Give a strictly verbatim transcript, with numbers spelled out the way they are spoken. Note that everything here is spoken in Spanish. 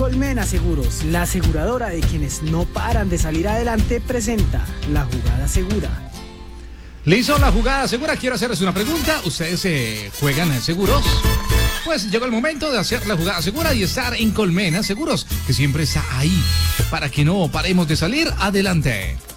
Colmena Seguros, la aseguradora de quienes no paran de salir adelante, presenta La Jugada Segura. Listo, La Jugada Segura. Quiero hacerles una pregunta. ¿Ustedes eh, juegan en seguros? Pues llegó el momento de hacer La Jugada Segura y estar en Colmena Seguros, que siempre está ahí para que no paremos de salir adelante.